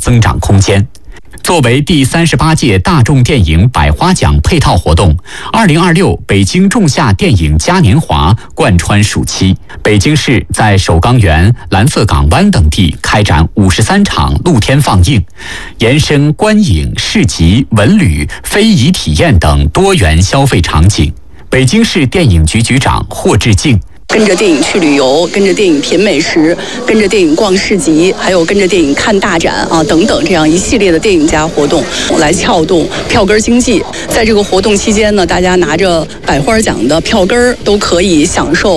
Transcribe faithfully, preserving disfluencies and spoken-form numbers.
增长空间。作为第三十八届大众电影百花奖配套活动，二零二六北京仲夏电影嘉年华贯穿暑期。北京市在首钢园、蓝色港湾等地开展五十三场露天放映，延伸观影、市集、文旅、非遗体验等多元消费场景。北京市电影局局长霍志敬。 跟着电影去旅游，跟着电影品美食，跟着电影逛市集，还有跟着电影看大展啊等等，这样一系列的电影节活动来撬动票根经济。在这个活动期间呢，大家拿着百花奖的票根都可以享受